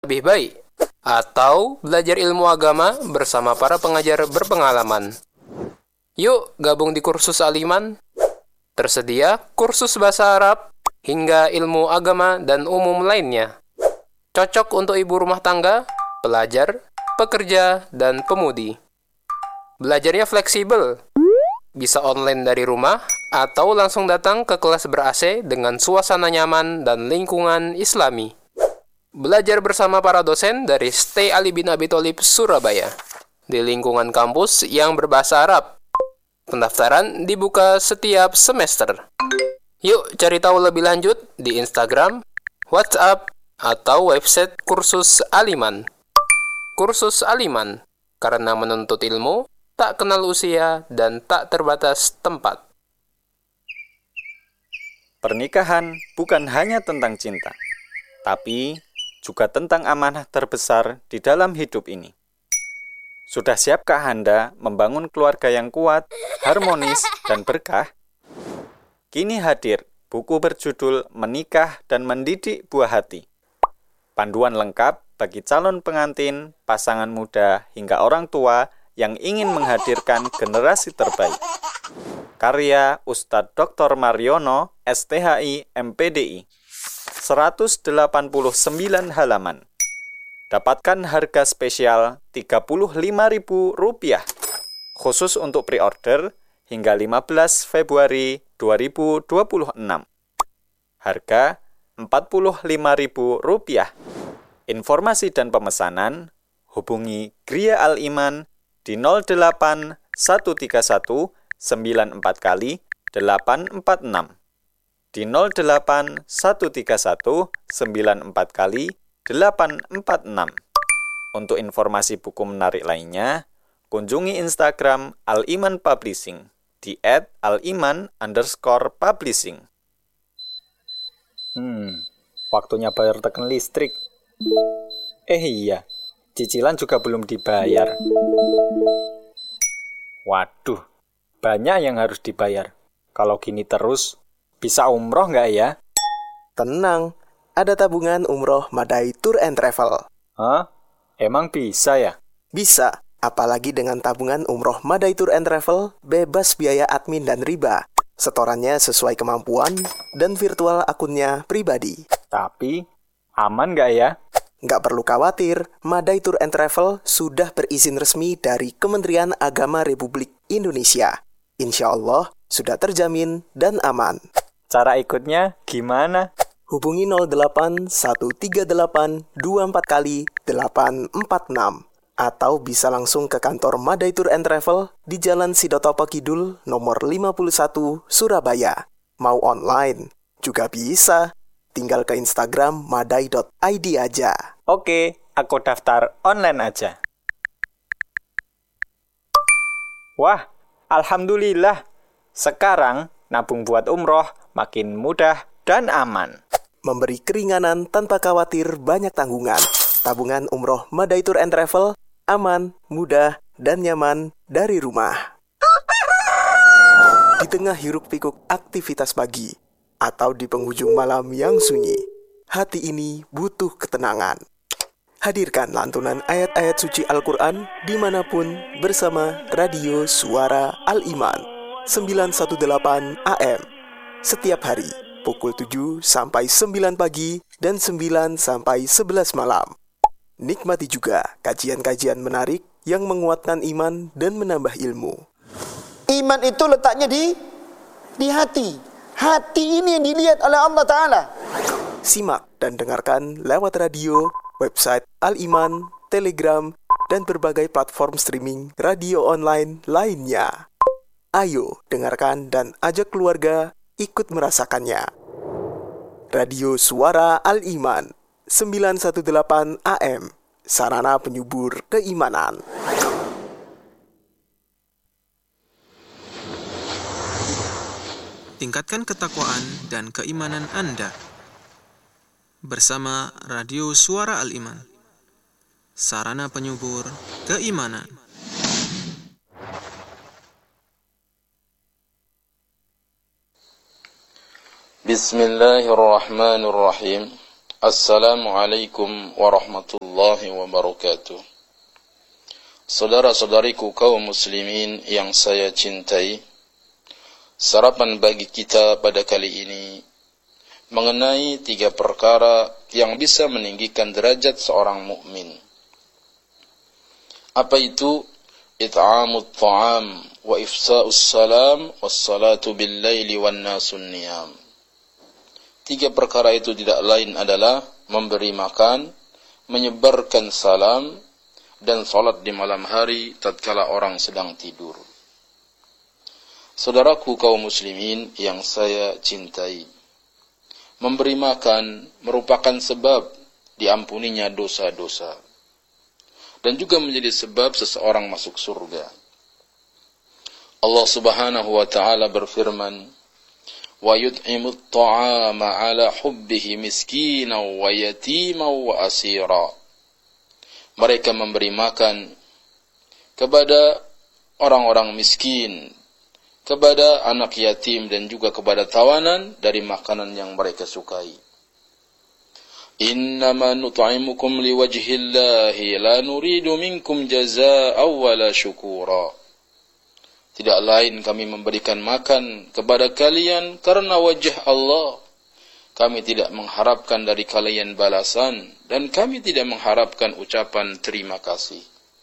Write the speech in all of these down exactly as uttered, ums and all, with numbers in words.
lebih baik, atau belajar ilmu agama bersama para pengajar berpengalaman. Yuk gabung di kursus Al-Iman. Tersedia kursus bahasa Arab hingga ilmu agama dan umum lainnya. Cocok untuk ibu rumah tangga, pelajar, pekerja, dan pemudi. Belajarnya fleksibel, bisa online dari rumah atau langsung datang ke kelas ber-A C dengan suasana nyaman dan lingkungan Islami. Belajar bersama para dosen dari Stay Ali bin Abi Thalib Surabaya di lingkungan kampus yang berbahasa Arab. Pendaftaran dibuka setiap semester. Yuk cari tahu lebih lanjut di Instagram, WhatsApp, atau website kursus Al-Iman. Kursus Al-Iman, karena menuntut ilmu tak kenal usia dan tak terbatas tempat. Pernikahan bukan hanya tentang cinta, tapi juga tentang amanah terbesar di dalam hidup ini. Sudah siapkah Anda membangun keluarga yang kuat, harmonis, dan berkah? Kini hadir buku berjudul Menikah dan Mendidik Buah Hati. Panduan lengkap bagi calon pengantin, pasangan muda, hingga orang tua yang ingin menghadirkan generasi terbaik. Karya Ustadz Doktor Mariono, S T H I M P D I. seratus delapan puluh sembilan halaman. Dapatkan harga spesial tiga puluh lima ribu rupiah. Khusus untuk pre-order hingga lima belas Februari dua ribu dua puluh enam. Harga empat puluh lima ribu rupiah. Informasi dan pemesanan hubungi Gria Al-Iman di nol delapan satu tiga satu sembilan empat kali delapan empat enam. Di nol delapan satu tiga satu sembilan empat kali delapan empat enam. Untuk informasi buku menarik lainnya, kunjungi Instagram Al-Iman Publishing di et aliman underscore publishing. Hmm, waktunya bayar token listrik. Eh iya, cicilan juga belum dibayar. Waduh, banyak yang harus dibayar. Kalau gini terus, bisa umroh nggak ya? Tenang, ada tabungan umroh Madai Tour and Travel. Hah? Emang bisa ya? Bisa, apalagi dengan tabungan umroh Madai Tour and Travel, bebas biaya admin dan riba. Setorannya sesuai kemampuan dan virtual akunnya pribadi. Tapi, aman nggak ya? Nggak perlu khawatir, Madai Tour and Travel sudah berizin resmi dari Kementerian Agama Republik Indonesia. Insya Allah, sudah terjamin dan aman. Cara ikutnya gimana? Hubungi nol delapan satu tiga delapan dua empat kali delapan empat enam atau bisa langsung ke kantor Madai Tour and Travel di Jalan Sidotopo Kidul nomor lima puluh satu Surabaya. Mau online juga bisa. Tinggal ke Instagram madai dot i d aja. Oke, aku daftar online aja. Wah, alhamdulillah. Sekarang nabung buat umroh makin mudah dan aman. Memberi keringanan tanpa khawatir banyak tanggungan. Tabungan umroh Madai Tour and Travel aman, mudah, dan nyaman dari rumah. Di tengah hiruk-pikuk aktivitas pagi atau di penghujung malam yang sunyi, hati ini butuh ketenangan. Hadirkan lantunan ayat-ayat suci Al-Quran dimanapun bersama Radio Suara Al-Iman sembilan satu delapan A M setiap hari pukul tujuh sampai sembilan pagi dan sembilan sampai sebelas malam. Nikmati juga kajian-kajian menarik yang menguatkan iman dan menambah ilmu. Iman itu letaknya di di hati. Hati ini yang dilihat oleh Allah Ta'ala. Simak dan dengarkan lewat radio, website Al-Iman, Telegram, dan berbagai platform streaming radio online lainnya. Ayo dengarkan dan ajak keluarga ikut merasakannya. Radio Suara Al-Iman sembilan satu delapan A M, sarana penyubur keimanan. Tingkatkan ketakwaan dan keimanan Anda bersama Radio Suara Al-Iman, sarana penyubur keimanan. Bismillahirrahmanirrahim. Assalamualaikum warahmatullahi wabarakatuh. Saudara-saudariku kaum muslimin yang saya cintai, sarapan bagi kita pada kali ini mengenai tiga perkara yang bisa meninggikan derajat seorang mukmin. Apa itu? It'amut ta'am wa ifsa'us salam wassalatu bil laili wan nasun niyam. Tiga perkara itu tidak lain adalah memberi makan, menyebarkan salam, dan salat di malam hari tatkala orang sedang tidur. Saudaraku kaum muslimin yang saya cintai, memberi makan merupakan sebab diampuninya dosa-dosa, dan juga menjadi sebab seseorang masuk surga. Allah Subhanahu wa taala berfirman, wa yut'imut ta'ama 'ala hubbihi miskinan wa yatiman wa asira. Mereka memberi makan kepada orang-orang miskin, kepada anak yatim, dan juga kepada tawanan dari makanan yang mereka sukai. Innama nut'imukum liwajhillahi la nuridu minkum jazaa'an wala syukura. Tidak lain kami memberikan makan kepada kalian karena wajah Allah. Kami tidak mengharapkan dari kalian balasan, dan kami tidak mengharapkan ucapan terima kasih.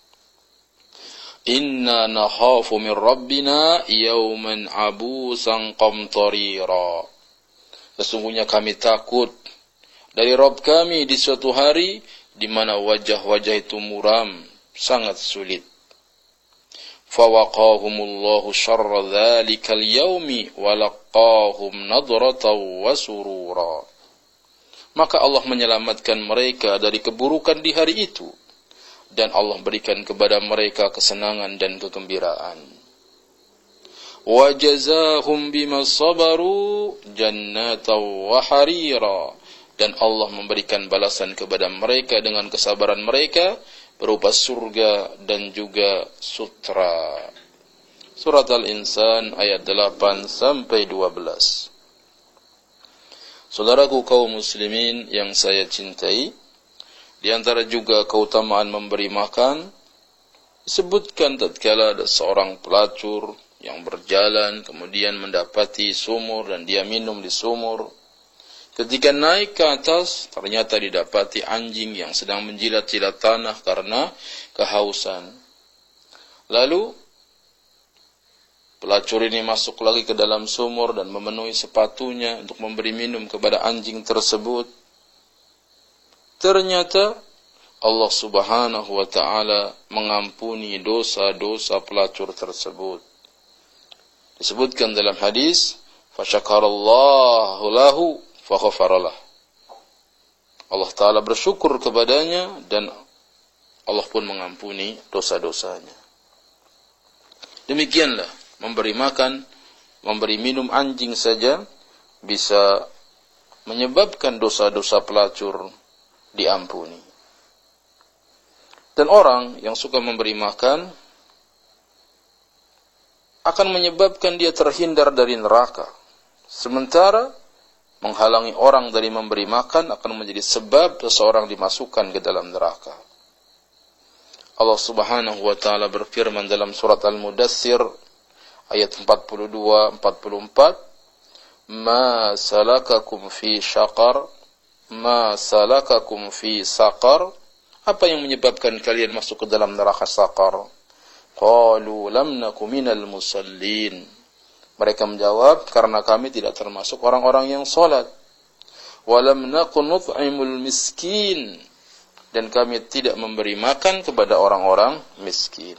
Inna nakhafu min rabbina yawman abusan qamtarira. Sesungguhnya kami takut dari Rabb kami di suatu hari di mana wajah-wajah itu muram, sangat sulit. Fawaqahumullahu syarra dhalikal yawmi walaqahum nadratan wa surura. Maka Allah menyelamatkan mereka dari keburukan di hari itu, dan Allah berikan kepada mereka kesenangan dan kegembiraan. Wa jazahum bima sabaru jannatan wa harira. Dan Allah memberikan balasan kepada mereka dengan kesabaran mereka berupa surga dan juga sutra. Surat Al-Insan ayat delapan sampai dua belas. Saudaraku kaum muslimin yang saya cintai, di antara juga keutamaan memberi makan, disebutkan tatkala ada seorang pelacur yang berjalan kemudian mendapati sumur dan dia minum di sumur. Ketika naik ke atas, ternyata didapati anjing yang sedang menjilat-jilat tanah karena kehausan. Lalu, pelacur ini masuk lagi ke dalam sumur dan memenuhi sepatunya untuk memberi minum kepada anjing tersebut. Ternyata, Allah Subhanahu wa ta'ala mengampuni dosa-dosa pelacur tersebut. Disebutkan dalam hadis, فَشَكَرَ lahu faghfaralah. Allah Ta'ala bersyukur kepadanya dan Allah pun mengampuni dosa-dosanya. Demikianlah, memberi makan, memberi minum anjing saja bisa menyebabkan dosa-dosa pelacur diampuni. Dan orang yang suka memberi makan akan menyebabkan dia terhindar dari neraka. Sementara menghalangi orang dari memberi makan akan menjadi sebab seseorang dimasukkan ke dalam neraka. Allah Subhanahu wa taala berfirman dalam surat Al-Mudaththir ayat empat puluh dua empat puluh empat, "Ma salakakum fi syaqar? Ma salakakum fi saqar?" Apa yang menyebabkan kalian masuk ke dalam neraka Saqar? Qalu lam naku minal musallin. Mereka menjawab, karena kami tidak termasuk orang-orang yang salat. Walam naku nut'imul miskin. Dan kami tidak memberi makan kepada orang-orang miskin.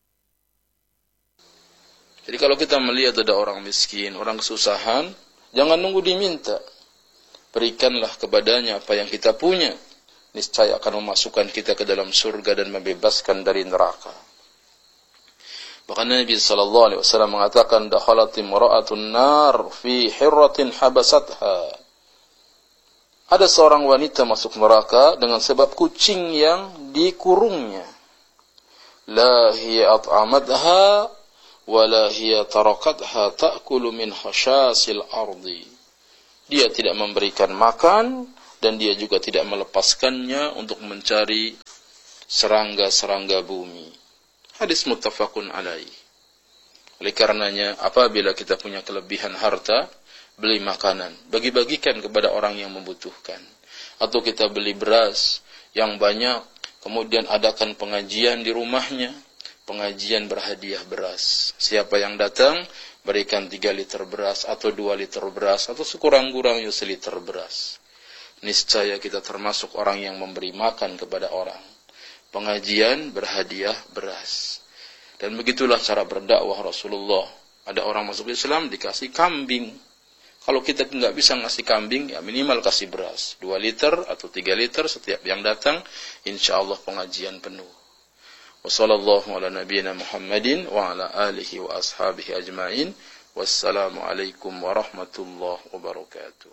Jadi kalau kita melihat ada orang miskin, orang kesusahan, jangan nunggu diminta. Berikanlah kepadanya apa yang kita punya. Niscaya akan memasukkan kita ke dalam surga dan membebaskan dari neraka. Bahkan Nabi sallallahu alaihi wasallam mengatakan, dakhalat imra'atun nar fi hirratin habasatha. Ada seorang wanita masuk neraka dengan sebab kucing yang dikurungnya. La hiya at'amatha wa la hiya tarakatha ta'kulu min khashasil ardi. Dia tidak memberikan makan dan dia juga tidak melepaskannya untuk mencari serangga-serangga bumi. Hadis muttafaqun alaih. Oleh karenanya, apabila kita punya kelebihan harta, beli makanan, bagi-bagikan kepada orang yang membutuhkan. Atau kita beli beras yang banyak, kemudian adakan pengajian di rumahnya, pengajian berhadiah beras. Siapa yang datang, berikan tiga liter beras, atau dua liter beras, atau sekurang-kurangnya seliter beras. Niscaya kita termasuk orang yang memberi makan kepada orang. Pengajian berhadiah beras. Dan begitulah cara berdakwah Rasulullah. Ada orang masuk Islam dikasih kambing. Kalau kita nggak bisa ngasih kambing, ya minimal kasih beras. Dua liter atau tiga liter setiap yang datang, insya Allah pengajian penuh. Wassallallahu ala nabiyyina Muhammadin wa ala alihi wa ashabihi ajma'in. Wassalamualaikum warahmatullahi wabarakatuh.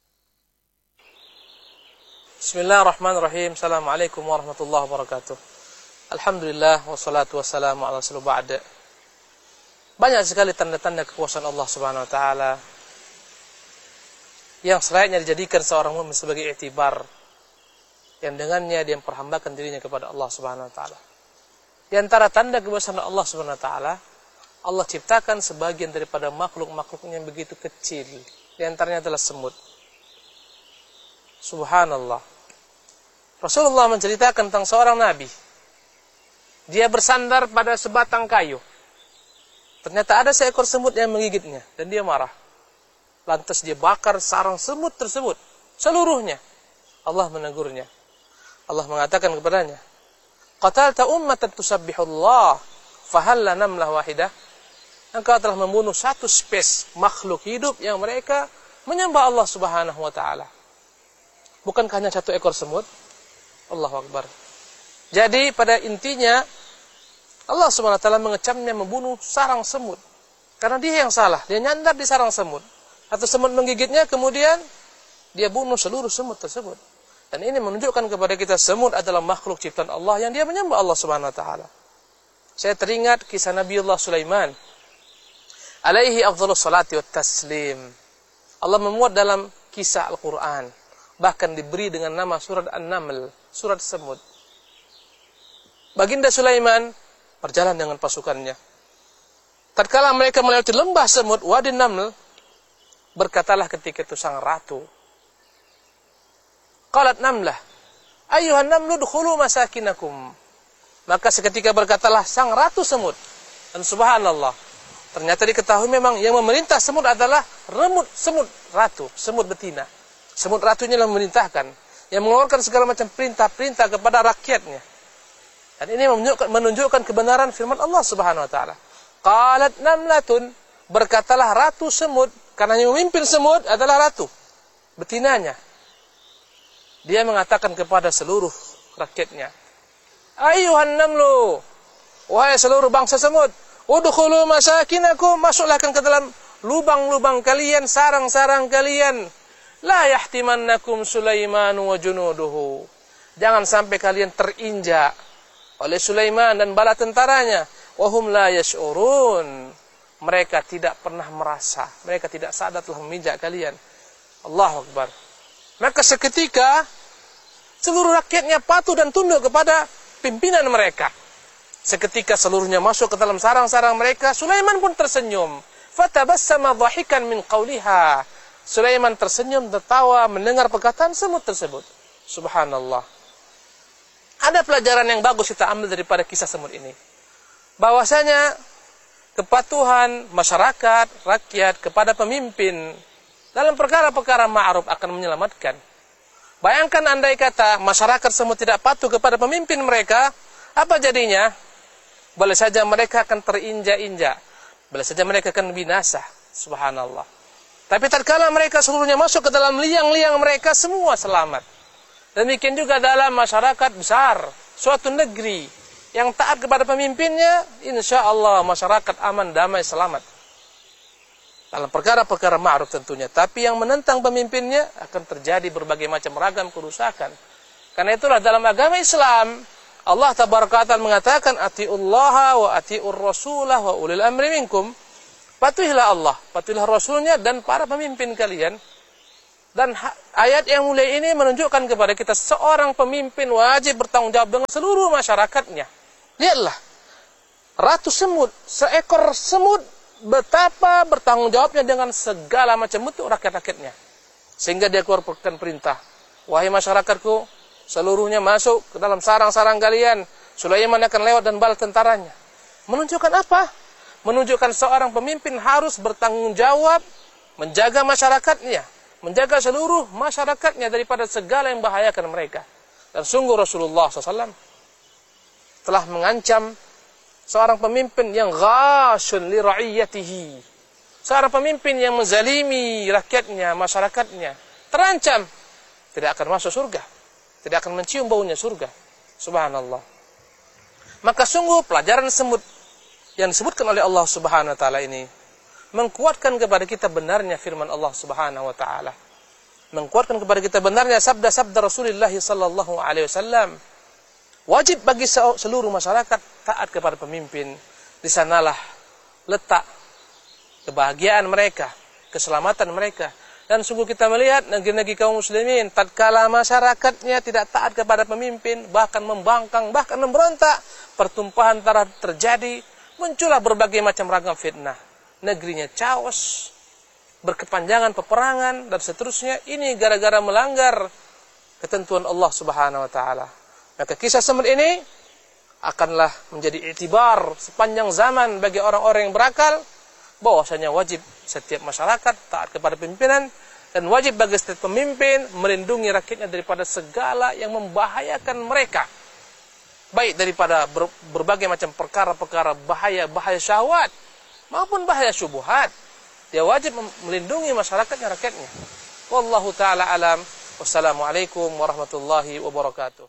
Bismillahirrahmanirrahim. Assalamualaikum warahmatullahi wabarakatuh. Alhamdulillah wassalatu wassalamu ala rasulillah ba'da. Banyak sekali tanda-tanda kekuasaan Allah Subhanahu wa taala yang selayaknya dijadikan seorang mukmin sebagai iktibar, yang dengannya dia memperhambakan dirinya kepada Allah Subhanahu wa taala. Di antara tanda kekuasaan Allah Subhanahu wa taala, Allah ciptakan sebagian daripada makhluk-makhluknya yang begitu kecil. Di antaranya adalah semut. Subhanallah. Rasulullah menceritakan tentang seorang nabi. Dia bersandar pada sebatang kayu. Ternyata ada seekor semut yang menggigitnya dan dia marah. Lantas dia bakar sarang semut tersebut seluruhnya. Allah menegurnya. Allah mengatakan kepadanya, "Qatalta ummatan tusabbihullah, fahalla namlah wahidah." Engkau telah membunuh satu spesies makhluk hidup yang mereka menyembah Allah Subhanahu wa taala. Bukankah hanya satu ekor semut? Allahu Akbar. Jadi pada intinya Allah Subhanahu wa taala mengecamnya membunuh sarang semut. Karena dia yang salah, dia nyandar di sarang semut. Atau semut menggigitnya, kemudian dia bunuh seluruh semut tersebut. Dan ini menunjukkan kepada kita semut adalah makhluk ciptaan Allah yang dia menyembah Allah Subhanahu wa taala. Saya teringat kisah Nabiullah Sulaiman alaihi afdhalus salati wat taslim. Allah memuat dalam kisah Al-Qur'an, bahkan diberi dengan nama surat An-Naml, surat semut. Baginda Sulaiman berjalan dengan pasukannya. Tatkala mereka melewati lembah semut, Wadi Naml, berkatalah ketika itu sang ratu. Qalat namlah, ayyuhan namlu dukhulu masakinakum. Maka seketika berkatalah sang ratu semut. Dan subhanallah, ternyata diketahui memang yang memerintah semut adalah remut semut ratu, semut betina. Semut ratunya yang memerintahkan, yang mengeluarkan segala macam perintah-perintah kepada rakyatnya. Dan ini menunjukkan, menunjukkan kebenaran firman Allah Subhanahu wa taala. Qalat namlatun, berkatalah ratu semut, karena yang memimpin semut adalah ratu, betinanya. Dia mengatakan kepada seluruh rakyatnya, ayyuhan namlu, wahai seluruh bangsa semut, udkhulu masakinakum, masuklah ke dalam lubang-lubang kalian, sarang-sarang kalian. La yahtimannakum Sulaiman wa junuduhu. Jangan sampai kalian terinjak oleh Sulaiman dan bala tentaranya. Wahum la yash'urun. Mereka tidak pernah merasa, mereka tidak sadar telah menginjak kalian. Allahu Akbar. Maka seketika seluruh rakyatnya patuh dan tunduk kepada pimpinan mereka. Seketika seluruhnya masuk ke dalam sarang-sarang mereka, Sulaiman pun tersenyum. Fatabassama dhahikan min qawliha. Sulaiman tersenyum, tertawa mendengar perkataan semut tersebut. Subhanallah. Ada pelajaran yang bagus kita ambil daripada kisah semut ini. Bahwasanya kepatuhan masyarakat, rakyat kepada pemimpin dalam perkara-perkara ma'ruf akan menyelamatkan. Bayangkan andai kata masyarakat semut tidak patuh kepada pemimpin mereka, apa jadinya? Boleh saja mereka akan terinjak-injak. Boleh saja mereka akan binasa. Subhanallah. Tapi tatkala mereka seluruhnya masuk ke dalam liang-liang mereka, semua selamat. Demikian juga dalam masyarakat besar, suatu negeri yang taat kepada pemimpinnya, insya Allah masyarakat aman, damai, selamat. Dalam perkara-perkara ma'ruf tentunya. Tapi yang menentang pemimpinnya akan terjadi berbagai macam ragam kerusakan. Karena itulah dalam agama Islam, Allah tabaraka ta'ala mengatakan, atiullaha wa atiur rasulah wa ulil amri minkum. Patuhilah Allah, patuhilah Rasulnya dan para pemimpin kalian. Dan ayat yang mulia ini menunjukkan kepada kita seorang pemimpin wajib bertanggung jawab dengan seluruh masyarakatnya. Lihatlah, ratu semut, seekor semut, betapa bertanggung jawabnya dengan segala macam bentuk rakyat-rakyatnya. Sehingga dia keluarkan perintah, wahai masyarakatku, seluruhnya masuk ke dalam sarang-sarang kalian. Sulaiman akan lewat dan bala tentaranya. Menunjukkan apa? Menunjukkan seorang pemimpin harus bertanggung jawab menjaga masyarakatnya, menjaga seluruh masyarakatnya daripada segala yang membahayakan mereka. Dan sungguh Rasulullah shallallahu alaihi wasallam telah mengancam seorang pemimpin yang ghashun li ra'iyatihi, seorang pemimpin yang menzalimi rakyatnya, masyarakatnya, terancam tidak akan masuk surga, tidak akan mencium baunya surga. Subhanallah. Maka sungguh pelajaran semut yang disebutkan oleh Allah Subhanahu wa taala ini mengkuatkan kepada kita benarnya firman Allah Subhanahu wa taala. Mengkuatkan kepada kita benarnya sabda-sabda Rasulullah sallallahu alaihi wasallam. Wajib bagi seluruh masyarakat taat kepada pemimpin. Di sanalah letak kebahagiaan mereka, keselamatan mereka. Dan sungguh kita melihat negeri-negeri kaum muslimin tatkala masyarakatnya tidak taat kepada pemimpin, bahkan membangkang, bahkan memberontak, pertumpahan darah terjadi, muncullah berbagai macam ragam fitnah. Negerinya chaos, berkepanjangan peperangan dan seterusnya. Ini gara-gara melanggar ketentuan Allah Subhanahu wa taala. Maka kisah semut ini akanlah menjadi iktibar sepanjang zaman bagi orang-orang yang berakal, bahwasanya wajib setiap masyarakat taat kepada pimpinan, dan wajib bagi setiap pemimpin melindungi rakyatnya daripada segala yang membahayakan mereka, baik daripada ber, berbagai macam perkara-perkara bahaya-bahaya syahwat maupun bahaya syubhat. Dia wajib melindungi masyarakatnya, rakyatnya. Wallahu ta'ala alam. Wassalamualaikum warahmatullahi wabarakatuh.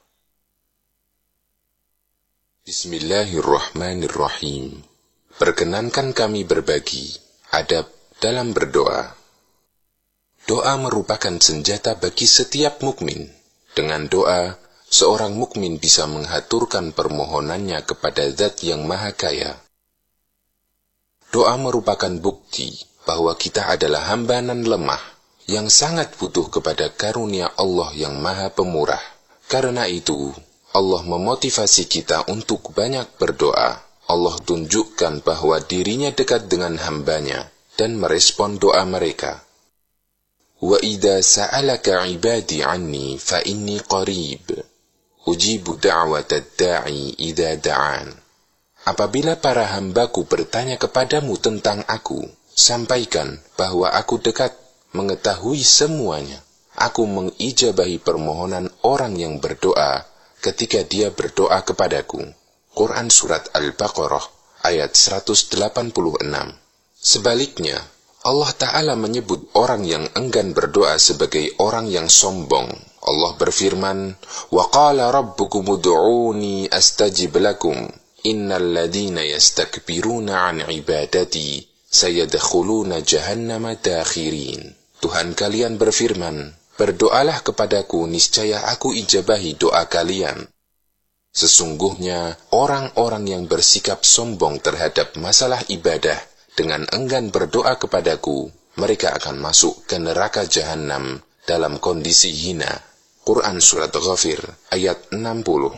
Bismillahirrahmanirrahim. Perkenankan kami berbagi adab dalam berdoa. Doa merupakan senjata bagi setiap mukmin. Dengan doa, seorang mukmin bisa menghaturkan permohonannya kepada Zat yang Maha Kaya. Doa merupakan bukti bahwa kita adalah hamba nan lemah yang sangat butuh kepada karunia Allah yang Maha Pemurah. Karena itu, Allah memotivasi kita untuk banyak berdoa. Allah tunjukkan bahwa dirinya dekat dengan hambanya dan merespon doa mereka. Wa idza sa'alaka 'ibadi 'anni fa inni qarib. Ujibu da'watad da'i idza da'an. Apabila para hambaku bertanya kepadamu tentang aku, sampaikan bahwa aku dekat, mengetahui semuanya. Aku mengijabahi permohonan orang yang berdoa ketika dia berdoa kepadaku. Quran Surat Al-Baqarah ayat seratus delapan puluh enam. Sebaliknya, Allah Ta'ala menyebut orang yang enggan berdoa sebagai orang yang sombong. Allah berfirman, وَقَالَ رَبُّكُمُ دُعُونِي أَسْتَجِبْ لَكُمْ إِنَّ الَّذِينَ يَسْتَكْبِرُونَ عَنْ عِبَادَتِي سَيَدْخُلُونَ جَهَنَّمَ دَاخِرِينَ. Tuhan kalian berfirman, berdoalah kepadaku, niscaya aku ijabahi doa kalian. Sesungguhnya, orang-orang yang bersikap sombong terhadap masalah ibadah dengan enggan berdoa kepadaku, mereka akan masuk ke neraka jahanam dalam kondisi hina. Quran Surat Ghafir ayat enam puluh.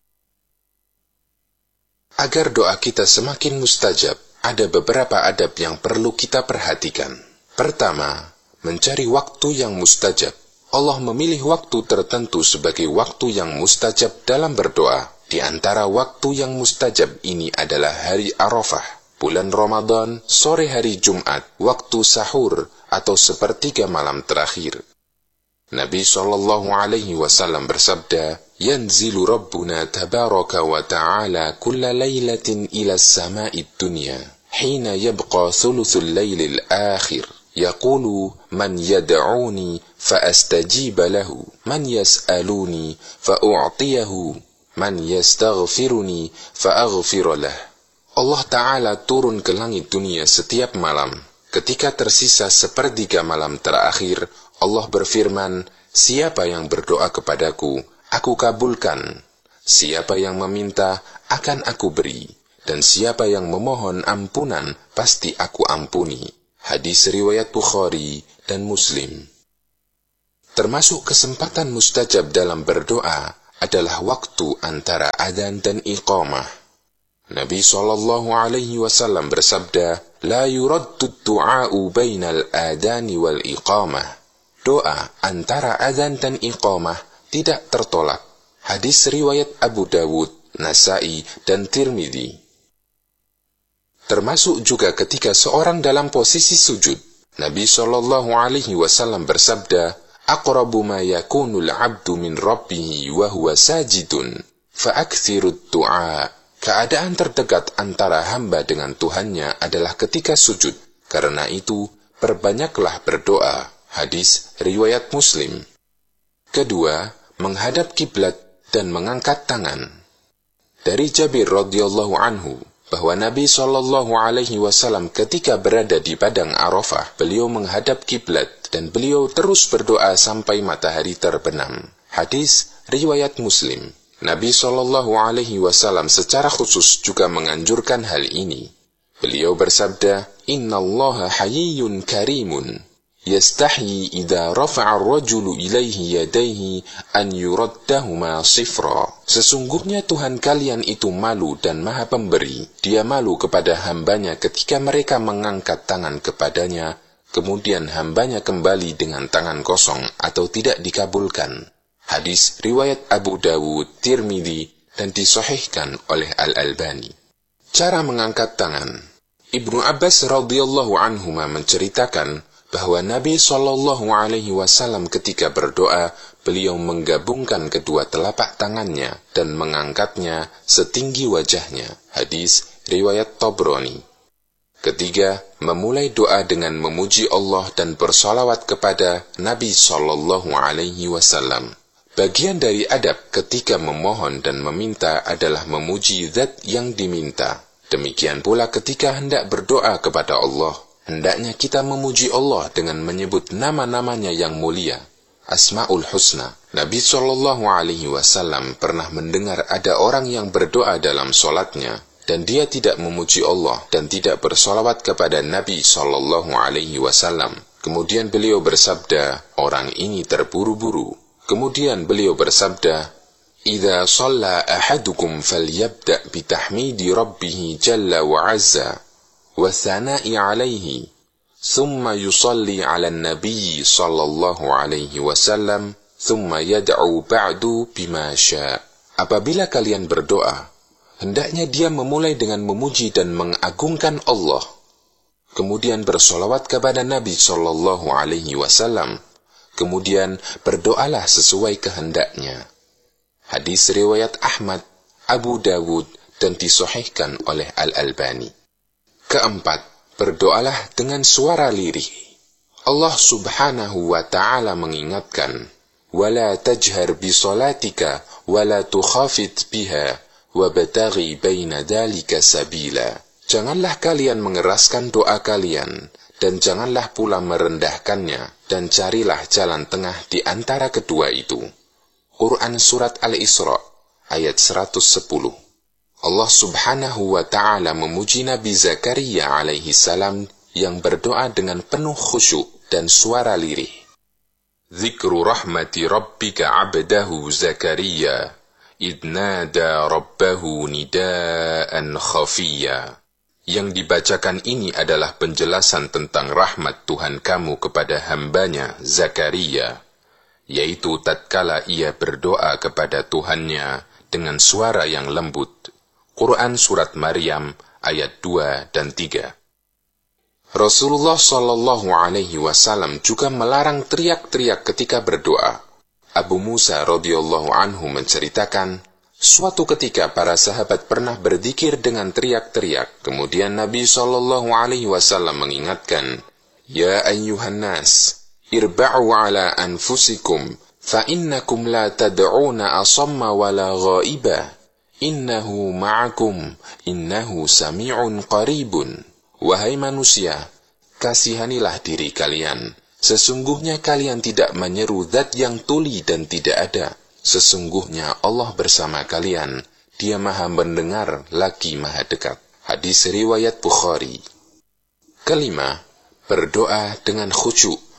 Agar doa kita semakin mustajab, ada beberapa adab yang perlu kita perhatikan. Pertama, mencari waktu yang mustajab. Allah memilih waktu tertentu sebagai waktu yang mustajab dalam berdoa. Di antara waktu yang mustajab ini adalah hari Arafah, bulan Ramadan, sore hari Jumat, waktu sahur, atau sepertiga malam terakhir. Nabi shallallahu alaihi wasallam bersabda, Yanzilu Rabbuna tabaraka wa ta'ala kulla laylatin ila sama'id dunya, hina yabqa thuluthul laylil akhir. Yaqulu man yad'uni fa'astajib lahu, man yas'aluni fa'u'tiyahu, man yastaghfiruni fa'aghfir lah. Allah Ta'ala turun ke langit dunia setiap malam. Ketika tersisa sepertiga malam terakhir, Allah berfirman, siapa yang berdoa kepadaku, aku kabulkan. Siapa yang meminta, akan aku beri. Dan siapa yang memohon ampunan, pasti aku ampuni. Hadis riwayat Bukhari dan Muslim. Termasuk kesempatan mustajab dalam berdoa adalah waktu antara adzan dan iqamah. Nabi shallallahu alaihi wasallam bersabda, "La yuraddu du'a'u bainal adani wal iqamah." Doa antara adzan dan iqamah tidak tertolak. Hadis riwayat Abu Dawud, Nasai, dan Tirmidzi. Termasuk juga ketika seorang dalam posisi sujud. Nabi shallallahu alaihi wasallam bersabda, "Aqrabu ma yakunul 'abdu min rabbih wa huwa sajidun, fa'aktsirud du'a." Keadaan terdekat antara hamba dengan Tuhannya adalah ketika sujud. Karena itu, perbanyaklah berdoa. Hadis riwayat Muslim. Kedua, menghadap kiblat dan mengangkat tangan. Dari Jabir radhiyallahu anhu bahwa Nabi shallallahu alaihi wasallam ketika berada di padang Arafah, beliau menghadap kiblat dan beliau terus berdoa sampai matahari terbenam. Hadis riwayat Muslim. Nabi shallallahu alaihi wasallam secara khusus juga menganjurkan hal ini. Beliau bersabda, "Innallaha hayyun karimun, yastahyi idza rafa'a ar-rajulu ilaihi yadayhi an yuraddahuma sifra." Sesungguhnya Tuhan kalian itu malu dan maha pemberi. Dia malu kepada hambanya ketika mereka mengangkat tangan kepadanya, kemudian hambanya kembali dengan tangan kosong atau tidak dikabulkan. Hadis riwayat Abu Dawud, Tirmidzi, dan disahihkan oleh Al-Albani. Cara mengangkat tangan. Ibnu Abbas radhiyallahu anhuma menceritakan bahwa Nabi shallallahu alaihi wasallam ketika berdoa, beliau menggabungkan kedua telapak tangannya dan mengangkatnya setinggi wajahnya. Hadis riwayat Tabrani. Ketiga, memulai doa dengan memuji Allah dan bersalawat kepada Nabi shallallahu alaihi wasallam. Bagian dari adab ketika memohon dan meminta adalah memuji zat yang diminta. Demikian pula ketika hendak berdoa kepada Allah, hendaknya kita memuji Allah dengan menyebut nama-namanya yang mulia, Asmaul Husna. Nabi shallallahu alaihi wasallam pernah mendengar ada orang yang berdoa dalam solatnya, dan dia tidak memuji Allah dan tidak bersolawat kepada Nabi shallallahu alaihi wasallam. Kemudian beliau bersabda, orang ini terburu-buru. Kemudian beliau bersabda, "Idza shalla ahadukum falyabda' bitahmidi rabbih jalla wa 'azza wa thana'i 'alaihi, thumma yusalli 'ala an-nabiy sallallahu alaihi wasallam, thumma yad'u ba'du bima syaa." Apabila kalian berdoa, hendaknya dia memulai dengan memuji dan mengagungkan Allah, kemudian bersolawat kepada Nabi sallallahu alaihi wasallam, kemudian berdoalah sesuai kehendaknya. Hadis riwayat Ahmad, Abu Dawud, dan disahihkan oleh Al-Albani. Keempat, berdoalah dengan suara lirih. Allah subhanahu wa ta'ala mengingatkan, "Wala tajhar bisolatika, wala tukhafit biha, wabtaghi baina dhalika sabila." Janganlah kalian mengeraskan doa kalian, dan janganlah pula merendahkannya, dan carilah jalan tengah di antara kedua itu. Quran Surat Al-Isra, ayat seratus sepuluh. Allah subhanahu wa ta'ala memuji Nabi Zakaria alaihi salam yang berdoa dengan penuh khusyuk dan suara lirih. Zikru rahmati rabbika abdahu Zakaria, idnada rabbahu nidaan khafiyya. Yang dibacakan ini adalah penjelasan tentang rahmat Tuhan kamu kepada hambanya Zakaria, yaitu tatkala ia berdoa kepada Tuhannya dengan suara yang lembut. Quran Surat Maryam ayat dua dan tiga. Rasulullah shallallahu alaihi wasallam juga melarang teriak-teriak ketika berdoa. Abu Musa radhiyallahu anhu menceritakan, suatu ketika para sahabat pernah berzikir dengan teriak-teriak. Kemudian Nabi shallallahu alaihi wasallam mengingatkan, "Ya ayyuhan nas, irba'u ala anfusikum, fa innakum la tad'una asamma wala ghaiba, innahu ma'akum, innahu sami'un qaribun." Wahai manusia, kasihanilah diri kalian. Sesungguhnya kalian tidak menyeru zat yang tuli dan tidak ada. Sesungguhnya Allah bersama kalian, Dia maha mendengar lagi maha dekat. Hadis riwayat Bukhari. Kelima, berdoa dengan khusyuk,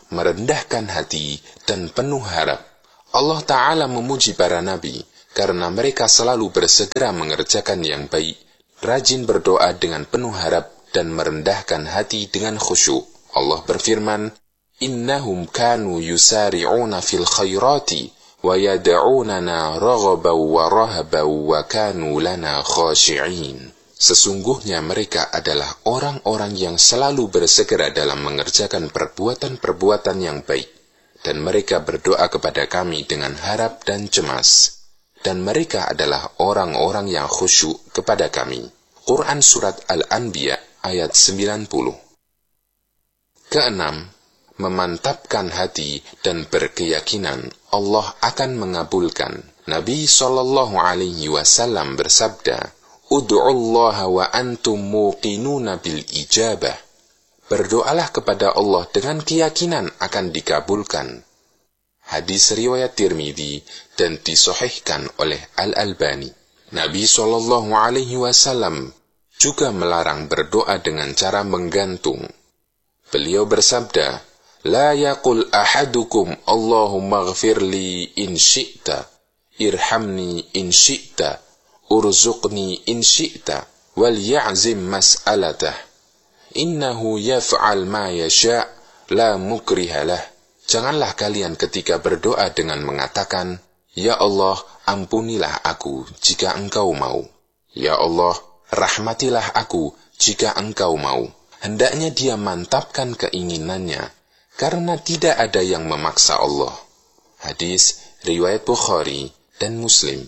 merendahkan hati, dan penuh harap. Allah Ta'ala memuji para nabi karena mereka selalu bersegera mengerjakan yang baik, rajin berdoa dengan penuh harap, dan merendahkan hati dengan khusyuk. Allah berfirman, Innahum kanu yusari'una fil khairati wa yada'unana raghabaw wa rahabaw wa kanu lana khashi'in. Sesungguhnya mereka adalah orang-orang yang selalu bersegera dalam mengerjakan perbuatan-perbuatan yang baik, dan mereka berdoa kepada kami dengan harap dan cemas, dan mereka adalah orang-orang yang khusyuk kepada kami. Quran Surat Al-Anbiya ayat sembilan puluh. Keenam, memantapkan hati dan berkeyakinan Allah akan mengabulkan. Nabi shallallahu alaihi wasallam bersabda, Ud'ullaha wa antum muqinuna bil ijabah. Berdoalah kepada Allah dengan keyakinan akan dikabulkan. Hadis riwayat Tirmidzi dan disahihkan oleh Al-Albani. Nabi shallallahu alaihi wasallam juga melarang berdoa dengan cara menggantung. Beliau bersabda, La yaqul ahadukum Allahumma ghfirli in syi'ta, irhamni in syi'ta, urzuqni in syi'ta, wal ya'zim mas'alatah. Innahu yaf'al ma yasha' la mukrihalah. Janganlah kalian ketika berdoa dengan mengatakan, Ya Allah, ampunilah aku jika engkau mau. Ya Allah, rahmatilah aku jika engkau mau. Hendaknya dia mantapkan keinginannya, karena tidak ada yang memaksa Allah. Hadis riwayat Bukhari dan Muslim.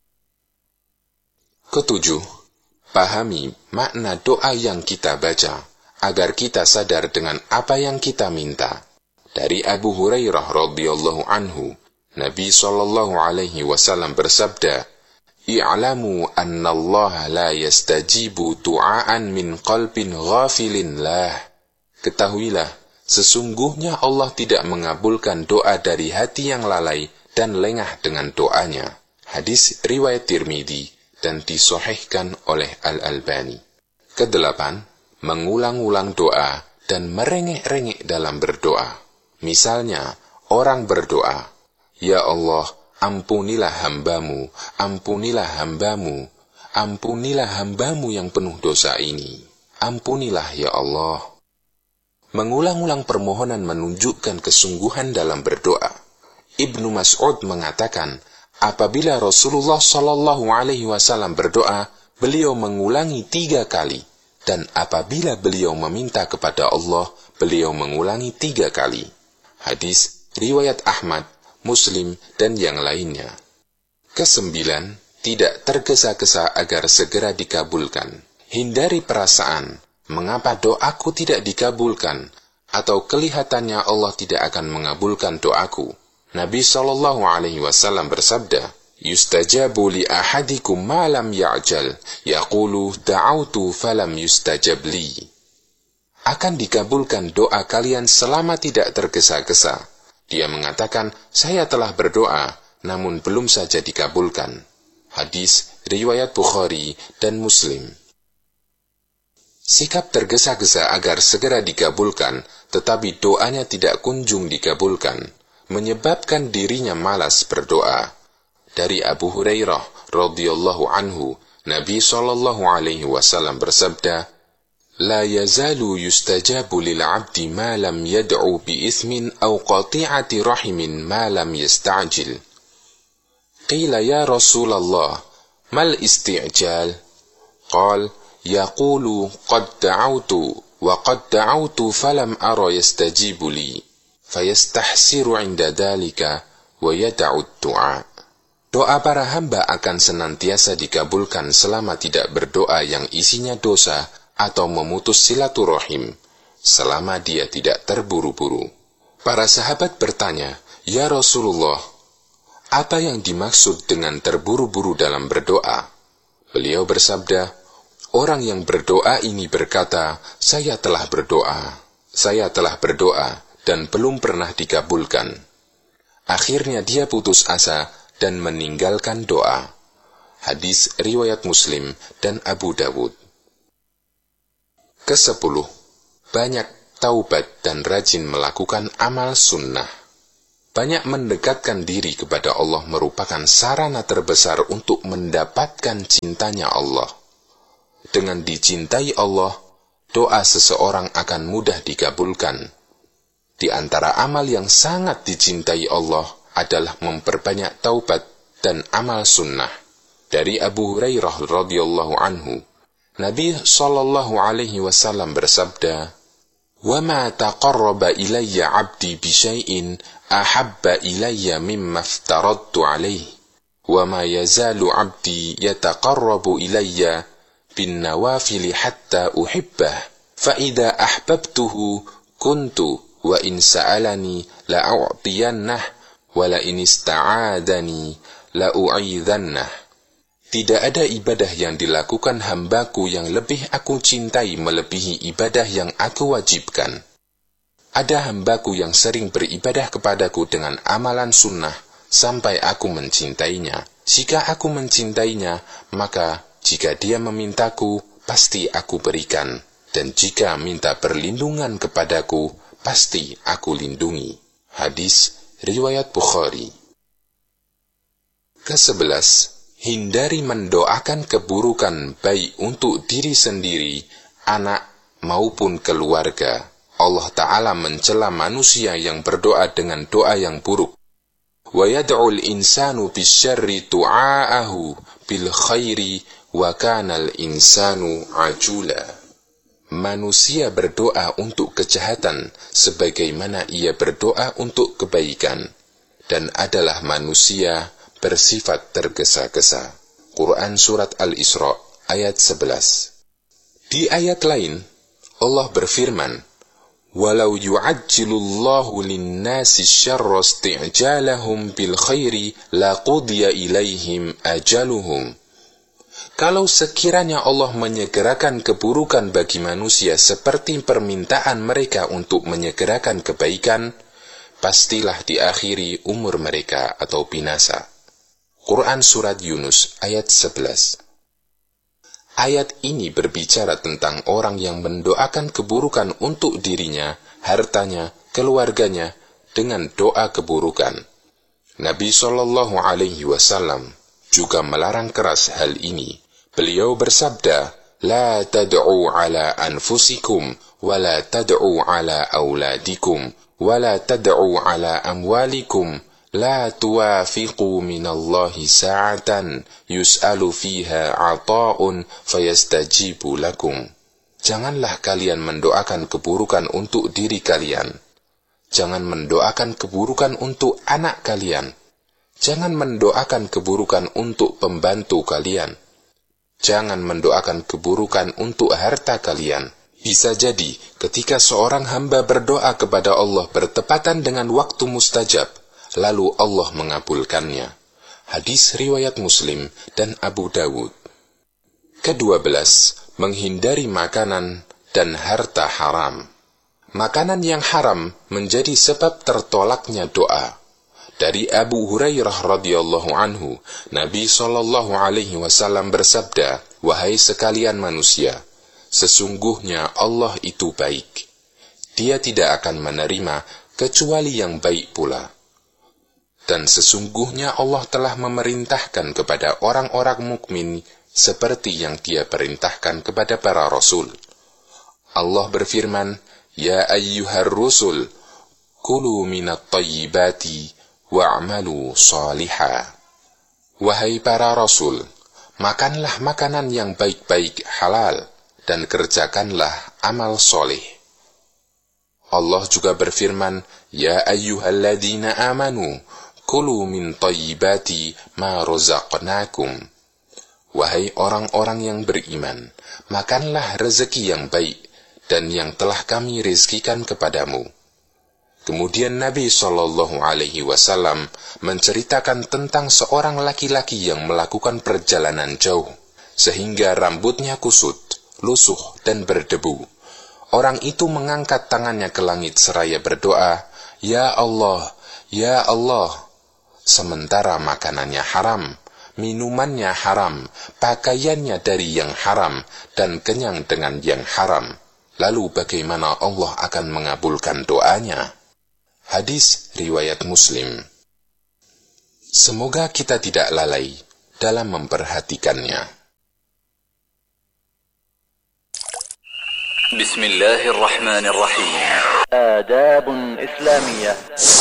Ketujuh, pahami makna doa yang kita baca, agar kita sadar dengan apa yang kita minta. Dari Abu Hurairah radhiyallahu anhu, Nabi sallallahu alaihi wasallam bersabda, I'lamu anna Allah la yastajibu du'aan min qalbin ghafilin lah. Ketahuilah, sesungguhnya Allah tidak mengabulkan doa dari hati yang lalai dan lengah dengan doanya. Hadis riwayat Tirmidzi dan disahihkan oleh Al-Albani. Kedelapan, mengulang-ulang doa dan merengek-rengek dalam berdoa. Misalnya, orang berdoa, Ya Allah, ampunilah hambamu, ampunilah hambamu, ampunilah hambamu yang penuh dosa ini. Ampunilah ya Allah. Mengulang-ulang permohonan menunjukkan kesungguhan dalam berdoa. Ibnu Mas'ud mengatakan, apabila Rasulullah shallallahu alaihi wasallam berdoa, beliau mengulangi tiga kali. Dan apabila beliau meminta kepada Allah, beliau mengulangi tiga kali. Hadis riwayat Ahmad, Muslim, dan yang lainnya. Kesembilan, tidak tergesa-gesa agar segera dikabulkan. Hindari perasaan, mengapa doaku tidak dikabulkan, atau kelihatannya Allah tidak akan mengabulkan doaku. Nabi shallallahu alaihi wasallam bersabda, Yustajabu li ahadikum ma lam ya'jal, yaqulu da'autu falam yustajab li. Akan dikabulkan doa kalian selama tidak tergesa-gesa. Dia mengatakan, saya telah berdoa, namun belum saja dikabulkan. Hadis riwayat Bukhari dan Muslim. Sikap tergesa-gesa agar segera dikabulkan, tetapi doanya tidak kunjung dikabulkan, menyebabkan dirinya malas berdoa. Dari Abu Hurairah radhiyallahu anhu, Nabi sallallahu alaihi wasallam bersabda, La yazalu yustajabu lil 'abdi ma lam yad'u bi ithmin aw qati'ati rahimin ma lam yasta'jil. Qila ya Rasulullah, mal isti'jal? Qal, yaqulu qad da'awtu wa qad da'awtu falam ara yastajibu li, fayastahsiru 'inda dhalika wa yad'u ad-du'a. Doa para hamba akan senantiasa dikabulkan selama tidak berdoa yang isinya dosa atau memutus silaturahim, selama dia tidak terburu-buru. Para sahabat bertanya, Ya Rasulullah, apa yang dimaksud dengan terburu-buru dalam berdoa? Beliau bersabda, orang yang berdoa ini berkata, saya telah berdoa, saya telah berdoa, dan belum pernah dikabulkan. Akhirnya dia putus asa dan meninggalkan doa. Hadis riwayat Muslim dan Abu Dawud. Kesepuluh, banyak taubat, dan rajin melakukan amal sunnah. Banyak mendekatkan diri kepada Allah merupakan sarana terbesar untuk mendapatkan cintanya Allah. Dengan dicintai Allah, doa seseorang akan mudah dikabulkan. Di antara amal yang sangat dicintai Allah adalah memperbanyak taubat dan amal sunnah. Dari Abu Hurairah radhiyallahu anhu, Nabi sallallahu alaihi wasallam bersabda, "Wa ma taqarraba ilayya 'abdi bi syai'in ahabba ilayya mimma aftaradtu 'alaihi, wa ma yazalu 'abdi yataqarrabu ilayya bin nawafil hatta uhibbah, fa idza ahbabtuhu kuntu wa in sa'alani la a'tiyannah wa la in ista'adani la u'idhannah." Tidak ada ibadah yang dilakukan hambaku yang lebih aku cintai melebihi ibadah yang aku wajibkan. Ada hambaku yang sering beribadah kepadaku dengan amalan sunnah sampai aku mencintainya. Jika aku mencintainya, maka jika dia memintaku, pasti aku berikan. Dan jika minta perlindungan kepadaku, pasti aku lindungi. Hadis riwayat Bukhari. Kesebelas, hindari mendoakan keburukan baik untuk diri sendiri, anak maupun keluarga. Allah Ta'ala mencela manusia yang berdoa dengan doa yang buruk. Wa yad'ul insanu bisyarri du'aahu bil khairi wa kanal insanu ajula. Manusia berdoa untuk kejahatan sebagaimana ia berdoa untuk kebaikan, dan adalah manusia bersifat tergesa-gesa. Quran Surat Al-Isra ayat sebelas. Di ayat lain, Allah berfirman, "Walau yu'ajjilullahu lin-nasi syarra isti'jalahum bil khairi laqudiya ilaihim ajaluhum." Kalau sekiranya Allah menyegerakan keburukan bagi manusia seperti permintaan mereka untuk menyegerakan kebaikan, pastilah diakhiri umur mereka atau binasa. Quran Surat Yunus ayat sebelas. Ayat ini berbicara tentang orang yang mendoakan keburukan untuk dirinya, hartanya, keluarganya, dengan doa keburukan. Nabi shallallahu alaihi wasallam juga melarang keras hal ini. Beliau bersabda, "La tad'u ala anfusikum, wa la tad'u ala auladikum, wa la tad'u ala amwalikum. La tuwafiqu minallahi sa'atan yus'alu fiha 'ata'un fayastajibu lakum." Janganlah kalian mendoakan keburukan untuk diri kalian. Jangan mendoakan keburukan untuk anak kalian. Jangan mendoakan keburukan untuk pembantu kalian. Jangan mendoakan keburukan untuk harta kalian. Bisa jadi ketika seorang hamba berdoa kepada Allah bertepatan dengan waktu mustajab, lalu Allah mengabulkannya. Hadis riwayat Muslim dan Abu Dawud. Kedua belas, menghindari makanan dan harta haram. Makanan yang haram menjadi sebab tertolaknya doa. Dari Abu Hurairah radhiyallahu anhu, Nabi sallallahu alaihi wasallam bersabda, "Wahai sekalian manusia, sesungguhnya Allah itu baik. Dia tidak akan menerima kecuali yang baik pula. Dan sesungguhnya Allah telah memerintahkan kepada orang-orang mukmin seperti yang Dia perintahkan kepada para rasul. Allah berfirman, "Ya ayyuhar rusul, kulu minat tayyibati wa'malu salihah." Wahai para rasul, makanlah makanan yang baik-baik halal dan kerjakanlah amal soleh. Allah juga berfirman, "Ya ayyuhalladzina amanu, kulu min tayyibati ma razaqnakum." Wahai orang-orang yang beriman, makanlah rezeki yang baik dan yang telah kami rizkikan kepadamu. Kemudian Nabi shallallahu alaihi wasallam menceritakan tentang seorang laki-laki yang melakukan perjalanan jauh, sehingga rambutnya kusut, lusuh, dan berdebu. Orang itu mengangkat tangannya ke langit seraya berdoa, "Ya Allah, ya Allah," sementara makanannya haram, minumannya haram, pakaiannya dari yang haram, dan kenyang dengan yang haram. lalu bagaimana Allah akan mengabulkan doanya? Hadis riwayat Muslim. Semoga kita tidak lalai dalam memperhatikannya. Bismillahirrahmanirrahim. Adabun Islamiyah.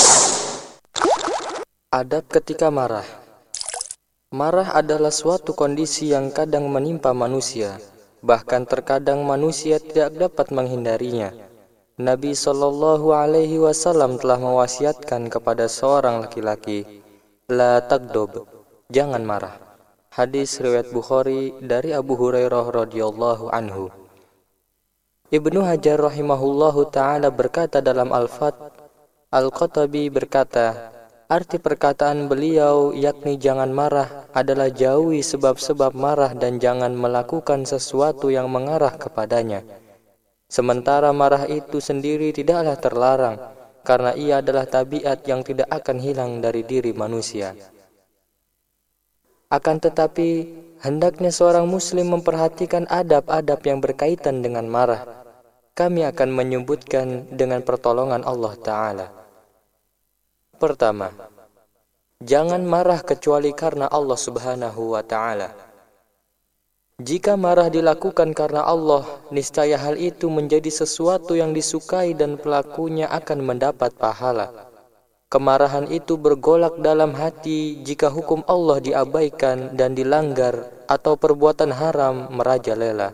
Adab ketika marah. Marah adalah suatu kondisi yang kadang menimpa manusia, bahkan terkadang manusia tidak dapat menghindarinya. Nabi Shallallahu Alaihi Wasallam telah mewasiatkan kepada seorang laki-laki, la tagdob, jangan marah. Hadis riwayat Bukhari dari Abu Hurairah radhiyallahu anhu. Ibnu Hajar rahimahullahu taala berkata dalam Al-Fath, Al-Qatabi berkata, arti perkataan beliau yakni jangan marah adalah jauhi sebab-sebab marah dan jangan melakukan sesuatu yang mengarah kepadanya. Sementara marah itu sendiri tidaklah terlarang, karena ia adalah tabiat yang tidak akan hilang dari diri manusia. Akan tetapi, hendaknya seorang muslim memperhatikan adab-adab yang berkaitan dengan marah. Kami akan menyebutkan dengan pertolongan Allah Ta'ala. Pertama, jangan marah kecuali karena Allah Subhanahu wa Ta'ala. Jika marah dilakukan karena Allah, niscaya hal itu menjadi sesuatu yang disukai dan pelakunya akan mendapat pahala. Kemarahan itu bergolak dalam hati jika hukum Allah diabaikan dan dilanggar atau perbuatan haram merajalela.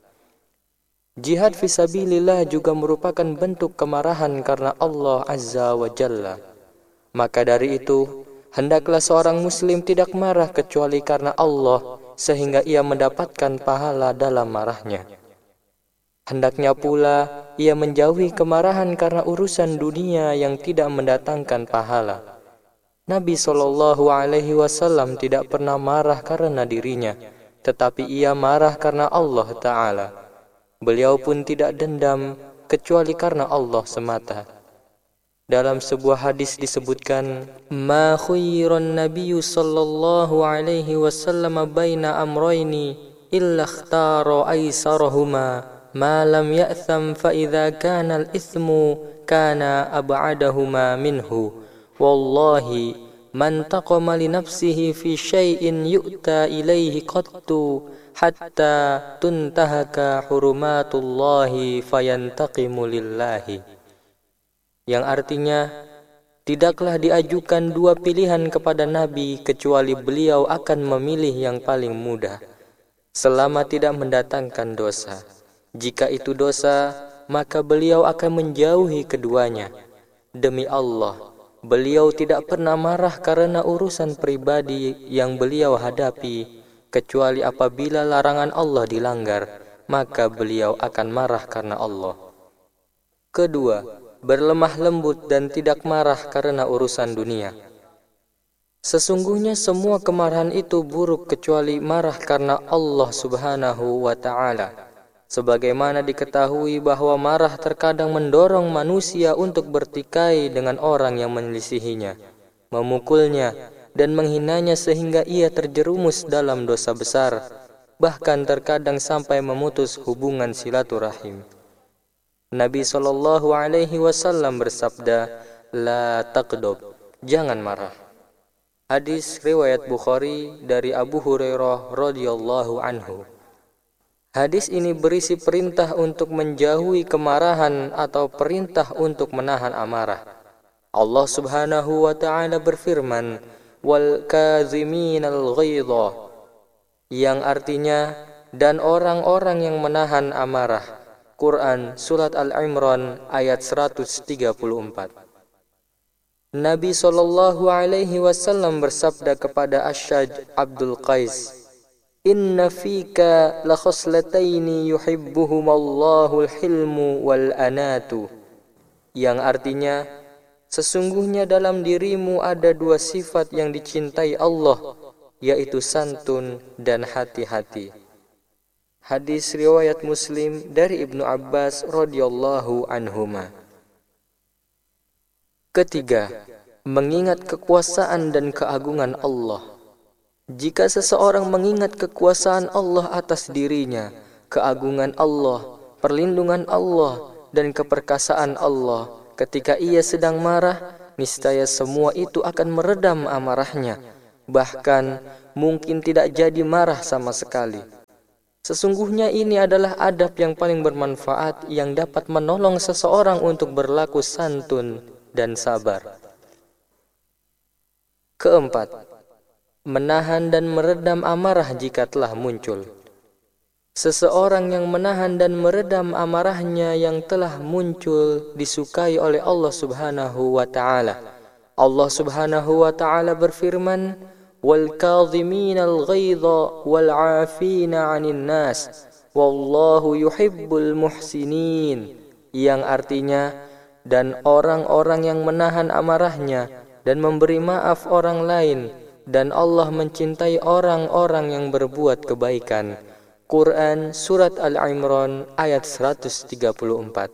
Jihad fisabilillah juga merupakan bentuk kemarahan karena Allah Azza wa Jalla. Maka dari itu, hendaklah seorang muslim tidak marah kecuali karena Allah, sehingga ia mendapatkan pahala dalam marahnya. Hendaknya pula ia menjauhi kemarahan karena urusan dunia yang tidak mendatangkan pahala. Nabi Shallallahu Alaihi Wasallam tidak pernah marah karena dirinya, tetapi ia marah karena Allah Ta'ala. Beliau pun tidak dendam kecuali karena Allah semata. Dalam sebuah hadis disebutkan, ma khuyyiran nabiyyu sallallahu alaihi wasallam baina amrayni illa ikhtara aisarahuma ma lam ya'tham fa idza kana al-ithmu kana ab'adahuma minhu wallahi man taqama li nafsihi fi shay'in yu'ta ilayhi qattu hatta tuntahaka hurumatullahi fayantaqimu lillahi. Yang artinya, tidaklah diajukan dua pilihan kepada Nabi kecuali beliau akan memilih yang paling mudah, selama tidak mendatangkan dosa. Jika itu dosa, maka beliau akan menjauhi keduanya. Demi Allah, beliau tidak pernah marah karena urusan pribadi yang beliau hadapi, kecuali apabila larangan Allah dilanggar, maka beliau akan marah karena Allah. Kedua, berlemah lembut dan tidak marah karena urusan dunia. Sesungguhnya semua kemarahan itu buruk kecuali marah karena Allah Subhanahu wa Ta'ala. Sebagaimana diketahui bahwa marah terkadang mendorong manusia untuk bertikai dengan orang yang menyelisihinya, memukulnya dan menghinanya sehingga ia terjerumus dalam dosa besar, bahkan terkadang sampai memutus hubungan silaturahim. Nabi Shallallahu Alaihi Wasallam bersabda, la taqdob, jangan marah. Hadis riwayat Bukhari dari Abu Hurairah radhiyallahu anhu. Hadis ini berisi perintah untuk menjauhi kemarahan atau perintah untuk menahan amarah. Allah Subhanahu wa Ta'ala berfirman, wal kaziminal ghaidha, yang artinya dan orang-orang yang menahan amarah. Quran Surat Al-Imran ayat seratus tiga puluh empat. Nabi Shallallahu Alaihi Wasallam bersabda kepada Asyaj Abdul Qais, inna fika la khoslataini yuhibbuhumallahu al-hilmu wal anatu, yang artinya sesungguhnya dalam dirimu ada dua sifat yang dicintai Allah, yaitu santun dan hati-hati. Hadis riwayat Muslim dari Ibnu Abbas radhiyallahu anhuma. Ketiga, mengingat kekuasaan dan keagungan Allah. Jika seseorang mengingat kekuasaan Allah atas dirinya, keagungan Allah, perlindungan Allah dan keperkasaan Allah ketika ia sedang marah, niscaya semua itu akan meredam amarahnya, bahkan mungkin tidak jadi marah sama sekali. Sesungguhnya ini adalah adab yang paling bermanfaat yang dapat menolong seseorang untuk berlaku santun dan sabar. Keempat, menahan dan meredam amarah jika telah muncul. Seseorang yang menahan dan meredam amarahnya yang telah muncul disukai oleh Allah Subhanahu wa taala. Allah Subhanahu wa taala berfirman, "Wal kadhiminal ghaidha wal 'afina 'anil nas, wallahu yuhibbul muhsinin." Yang artinya, dan orang-orang yang menahan amarahnya dan memberi maaf orang lain, dan Allah mencintai orang-orang yang berbuat kebaikan. Quran Surat Al-Imran ayat seratus tiga puluh empat.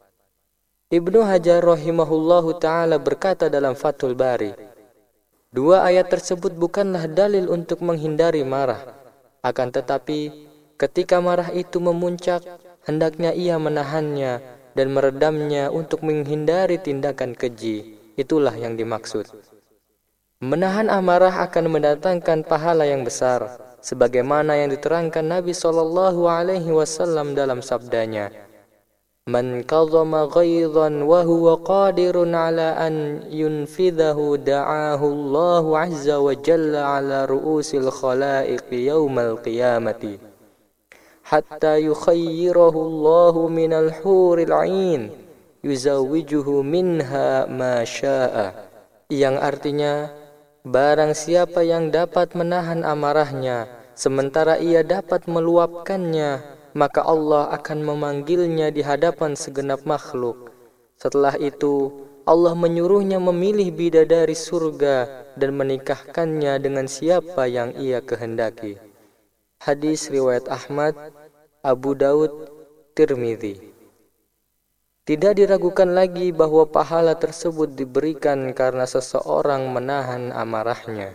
Ibnu Hajar rahimahullahu ta'ala berkata dalam Fathul Bari, dua ayat tersebut bukanlah dalil untuk menghindari marah. Akan tetapi, ketika marah itu memuncak, hendaknya ia menahannya dan meredamnya untuk menghindari tindakan keji. Itulah yang dimaksud. Menahan amarah akan mendatangkan pahala yang besar, sebagaimana yang diterangkan Nabi sallallahu alaihi wasallam dalam sabdanya, "Man kadhama ghaidhan wa huwa qadirun ala an yunfidhahu da'ahu Allah 'azza wa jalla ala ru'usil khalaiq yaumal qiyamati hatta yukhayyirahu Allah minal huril 'ain yuzawwijuhu minha ma syaa." Yang artinya, barang siapa yang dapat menahan amarahnya, sementara ia dapat meluapkannya, maka Allah akan memanggilnya di hadapan segenap makhluk. Setelah itu, Allah menyuruhnya memilih bidadari surga dan menikahkannya dengan siapa yang ia kehendaki. Hadis riwayat Ahmad, Abu Daud, Tirmidzi. Tidak diragukan lagi bahwa pahala tersebut diberikan karena seseorang menahan amarahnya.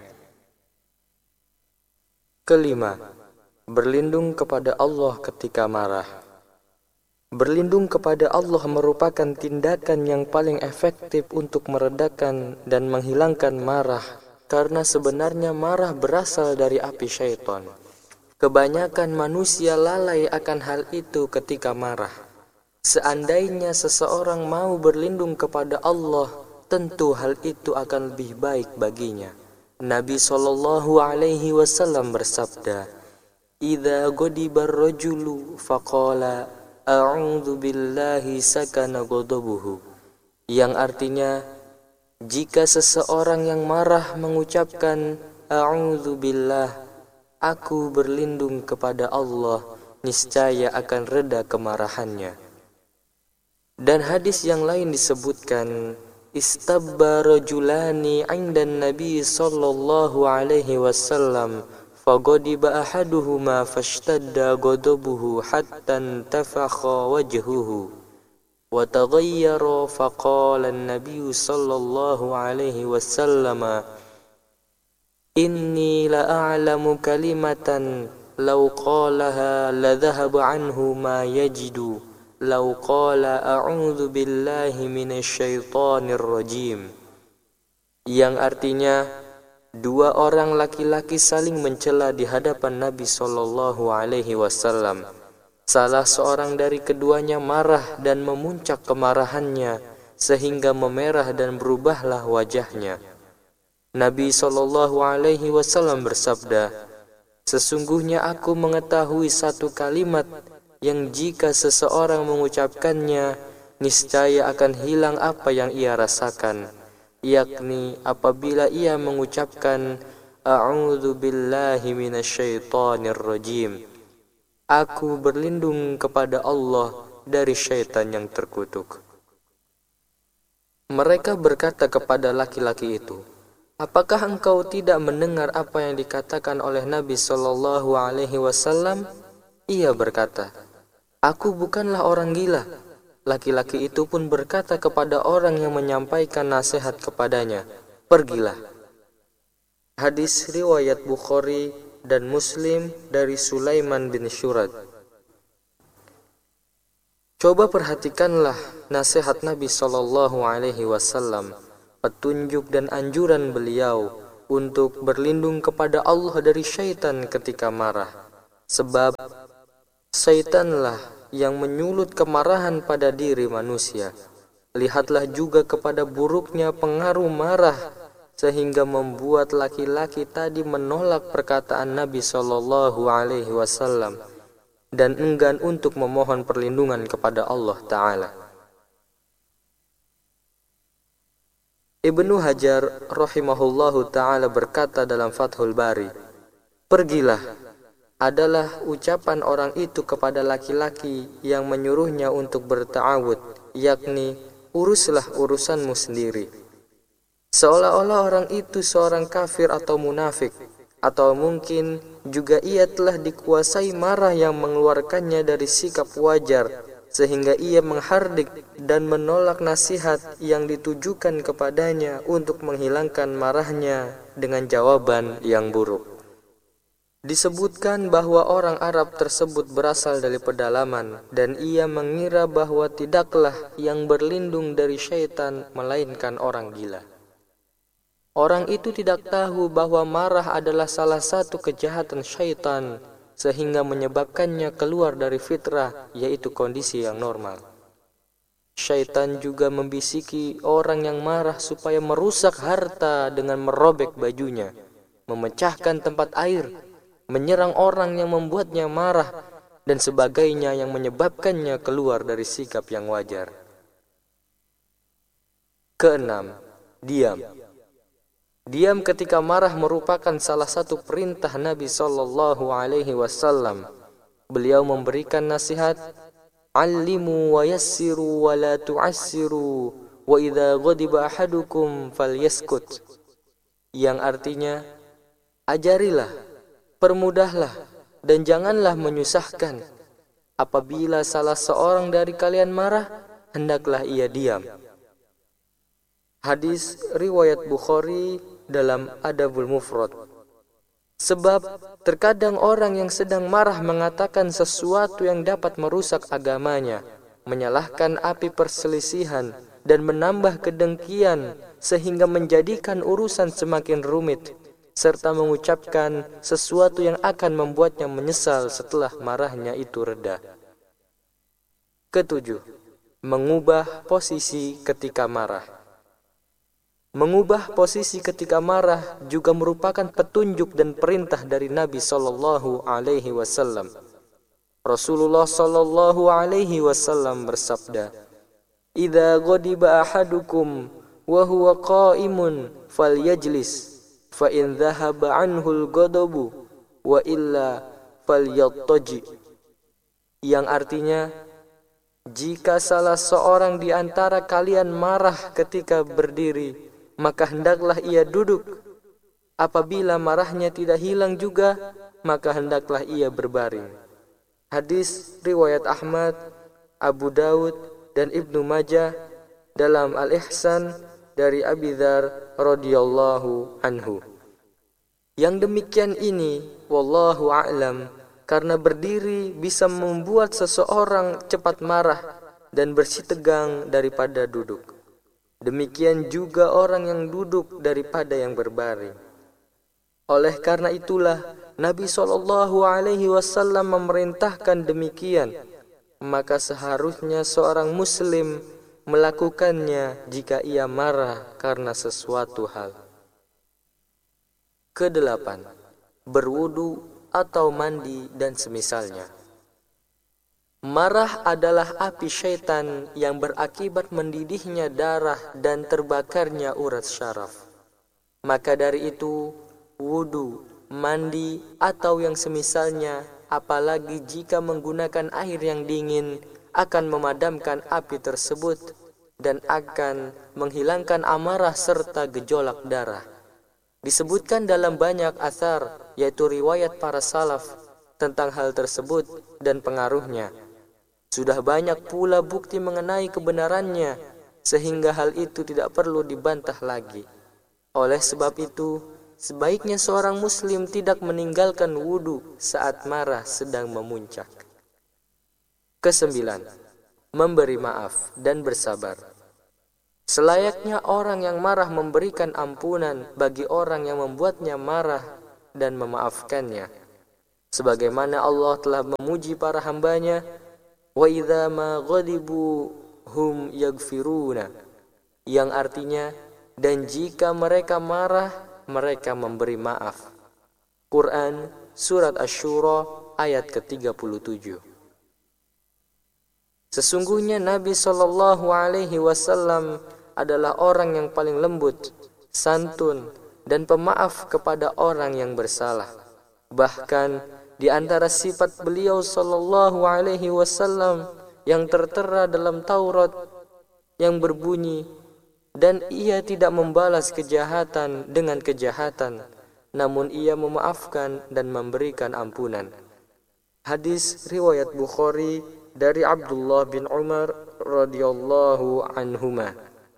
Kelima, berlindung kepada Allah ketika marah. Berlindung kepada Allah merupakan tindakan yang paling efektif untuk meredakan dan menghilangkan marah, karena sebenarnya marah berasal dari api syaitan. Kebanyakan manusia lalai akan hal itu ketika marah. Seandainya seseorang mau berlindung kepada Allah, tentu hal itu akan lebih baik baginya. Nabi sallallahu alaihi wasallam bersabda, "Idza ghadiba ar-rajulu faqala a'udzu billahi sakana ghadabuhu." Yang artinya, jika seseorang yang marah mengucapkan a'udzu billah, aku berlindung kepada Allah, niscaya akan reda kemarahannya. Dan hadis yang lain disebutkan, istabba rajulani 'indan nabi sallallahu alaihi wasallam faghadiba ahaduhuma fashtadda ghadabuhu hatta intafakha wajhuhu wa taghayyara faqala an-nabiy sallallahu alaihi wasallam, inni la a'lamu kalimatan law qalaha la dhahaba anhu ma yajidu law qala a'udzu billahi minasyaitonir rajim. Yang artinya, dua orang laki-laki saling mencela di hadapan Nabi sallallahu alaihi wasallam. Salah seorang dari keduanya marah dan memuncak kemarahannya sehingga memerah dan berubahlah wajahnya. Nabi sallallahu alaihi wasallam bersabda, "Sesungguhnya aku mengetahui satu kalimat yang jika seseorang mengucapkannya, niscaya akan hilang apa yang ia rasakan, yakni apabila ia mengucapkan a'udzu billahi minasyaitonir rajim. Aku berlindung kepada Allah dari syaitan yang terkutuk." Mereka berkata kepada laki-laki itu, "Apakah engkau tidak mendengar apa yang dikatakan oleh Nabi sallallahu alaihi wasallam?" Ia berkata, "Aku bukanlah orang gila." Laki-laki itu pun berkata kepada orang yang menyampaikan nasihat kepadanya, "Pergilah." Hadis riwayat Bukhari dan Muslim dari Sulaiman bin Syurad. Coba perhatikanlah nasihat Nabi Shallallahu Alaihi Wasallam, petunjuk dan anjuran beliau untuk berlindung kepada Allah dari syaitan ketika marah. Sebab syaitanlah yang menyulut kemarahan pada diri manusia. Lihatlah juga kepada buruknya pengaruh marah sehingga membuat laki-laki tadi menolak perkataan Nabi Shallallahu Alaihi Wasallam dan enggan untuk memohon perlindungan kepada Allah Ta'ala. Ibnu Hajar rahimahullahu ta'ala berkata dalam Fathul Bari, "Pergilah" adalah ucapan orang itu kepada laki-laki yang menyuruhnya untuk berta'awud, yakni uruslah urusanmu sendiri. Seolah-olah orang itu seorang kafir atau munafik, atau mungkin juga ia telah dikuasai marah yang mengeluarkannya dari sikap wajar, sehingga ia menghardik dan menolak nasihat yang ditujukan kepadanya untuk menghilangkan marahnya dengan jawaban yang buruk. Disebutkan bahwa orang Arab tersebut berasal dari pedalaman, dan ia mengira bahwa tidaklah yang berlindung dari syaitan melainkan orang gila. Orang itu tidak tahu bahwa marah adalah salah satu kejahatan syaitan, sehingga menyebabkannya keluar dari fitrah, yaitu kondisi yang normal. Syaitan juga membisiki orang yang marah supaya merusak harta dengan merobek bajunya, memecahkan tempat air, menyerang orang yang membuatnya marah, dan sebagainya yang menyebabkannya keluar dari sikap yang wajar. Keenam, diam. Diam ketika marah merupakan salah satu perintah Nabi Sallallahu Alaihi Wasallam. Beliau memberikan nasihat, "Allimu wa yassiru wa la tu'assiru, wa idza ghadiba ahadukum falyaskut." Yang artinya, ajarilah, permudahlah, dan janganlah menyusahkan. Apabila salah seorang dari kalian marah, hendaklah ia diam. Hadis riwayat Bukhari dalam Adabul Mufrad. Sebab terkadang orang yang sedang marah mengatakan sesuatu yang dapat merusak agamanya, menyalahkan api perselisihan, dan menambah kedengkian sehingga menjadikan urusan semakin rumit, serta mengucapkan sesuatu yang akan membuatnya menyesal setelah marahnya itu reda. Ketujuh, mengubah posisi ketika marah. Mengubah posisi ketika marah juga merupakan petunjuk dan perintah dari Nabi Sallallahu Alaihi Wasallam. Rasulullah Sallallahu Alaihi Wasallam bersabda, "Idza ghadiba ahadukum wa huwa qa'imun falyajlis, fa in dhahaba anhu al-ghadabu wa illa falyattaji." Yang artinya, jika salah seorang di antara kalian marah ketika berdiri, maka hendaklah ia duduk. Apabila marahnya tidak hilang juga, maka hendaklah ia berbaring. Hadis riwayat Ahmad, Abu Daud, dan Ibnu Majah dalam Al-Ihsan dari Abi Dzar radhiyallahu anhu. Yang demikian ini, wallahu a'lam, karena berdiri bisa membuat seseorang cepat marah dan bersitegang daripada duduk. Demikian juga orang yang duduk daripada yang berbaring. Oleh karena itulah Nabi Shallallahu Alaihi Wasallam memerintahkan demikian. Maka seharusnya seorang Muslim melakukannya jika ia marah karena sesuatu hal. Kedelapan, berwudu atau mandi dan semisalnya. Marah adalah api syaitan yang berakibat mendidihnya darah dan terbakarnya urat syaraf. Maka dari itu, wudu, mandi, atau yang semisalnya, apalagi jika menggunakan air yang dingin, akan memadamkan api tersebut dan akan menghilangkan amarah serta gejolak darah. Disebutkan dalam banyak athar, yaitu riwayat para salaf, tentang hal tersebut dan pengaruhnya. Sudah banyak pula bukti mengenai kebenarannya, sehingga hal itu tidak perlu dibantah lagi. Oleh sebab itu, sebaiknya seorang muslim tidak meninggalkan wudu saat marah sedang memuncak. Kesembilan, memberi maaf, dan bersabar. Selayaknya orang yang marah memberikan ampunan bagi orang yang membuatnya marah dan memaafkannya. Sebagaimana Allah telah memuji para hambanya, wa idza ma ghadibu hum yaghfiruna, yang artinya, dan jika mereka marah, mereka memberi maaf. Quran Surat Asy-Syura ayat ke tiga puluh tujuh. Sesungguhnya Nabi Shallallahu Alaihi Wasallam adalah orang yang paling lembut, santun, dan pemaaf kepada orang yang bersalah. Bahkan di antara sifat beliau Shallallahu Alaihi Wasallam yang tertera dalam Taurat yang berbunyi, dan ia tidak membalas kejahatan dengan kejahatan, namun ia memaafkan dan memberikan ampunan. Hadis riwayat Bukhari dari Abdullah bin Umar radhiyallahu anhuma.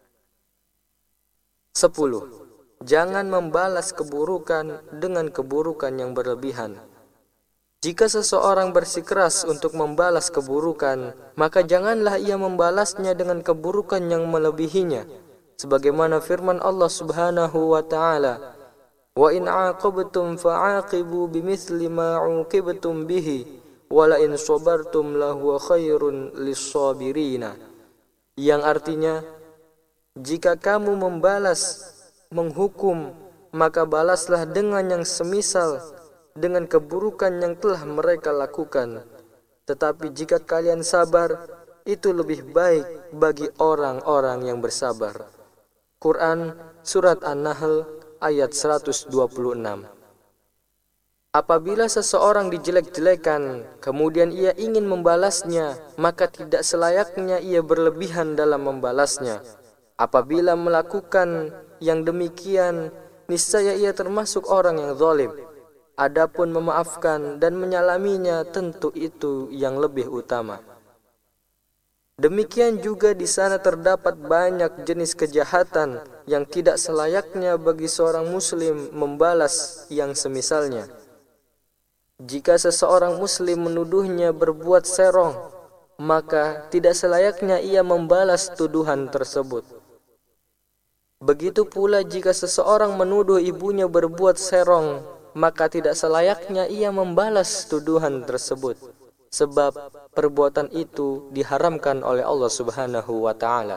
Sepuluh. Jangan membalas keburukan dengan keburukan yang berlebihan. Jika seseorang bersikeras untuk membalas keburukan, maka janganlah ia membalasnya dengan keburukan yang melebihinya. Sebagaimana firman Allah Subhanahu wa taala, wa in 'aqabtum fa'aqibu bimithli ma 'uqibtum bihi wa la in sabartum lahu khairun lis-sabirina, yang artinya, jika kamu membalas, menghukum, maka balaslah dengan yang semisal dengan keburukan yang telah mereka lakukan. Tetapi jika kalian sabar, itu lebih baik bagi orang-orang yang bersabar. Quran Surat An-Nahl ayat seratus dua puluh enam. Apabila seseorang dijelek-jelekan, kemudian ia ingin membalasnya, maka tidak selayaknya ia berlebihan dalam membalasnya. Apabila melakukan yang demikian, niscaya ia termasuk orang yang zalim. Adapun memaafkan dan menyalaminya, tentu itu yang lebih utama. Demikian juga di sana terdapat banyak jenis kejahatan yang tidak selayaknya bagi seorang muslim membalas yang semisalnya. Jika seseorang muslim menuduhnya berbuat serong, maka tidak selayaknya ia membalas tuduhan tersebut. Begitu pula jika seseorang menuduh ibunya berbuat serong, maka tidak selayaknya ia membalas tuduhan tersebut, sebab perbuatan itu diharamkan oleh Allah Subhanahu wa taala.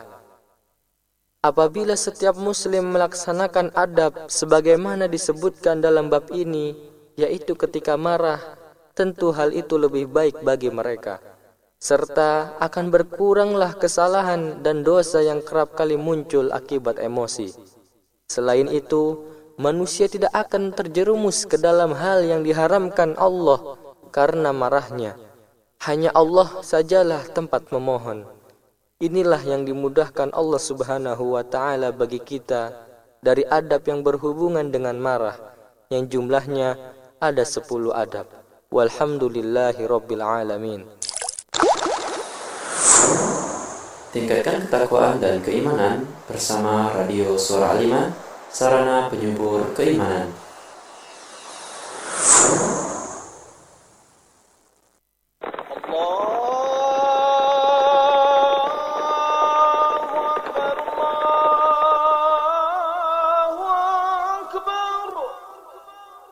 Apabila setiap muslim melaksanakan adab sebagaimana disebutkan dalam bab ini, yaitu ketika marah, tentu hal itu lebih baik bagi mereka, serta akan berkuranglah kesalahan dan dosa yang kerap kali muncul akibat emosi. Selain itu, manusia tidak akan terjerumus ke dalam hal yang diharamkan Allah karena marahnya. Hanya Allah sajalah tempat memohon. Inilah yang dimudahkan Allah Subhanahu wa taala bagi kita dari adab yang berhubungan dengan marah, yang jumlahnya ada sepuluh adab. Walhamdulillahi rabbil alamin. Tingkatkan ketakwaan dan keimanan bersama Radio Suara Al-Iman, sarana penyubur keimanan.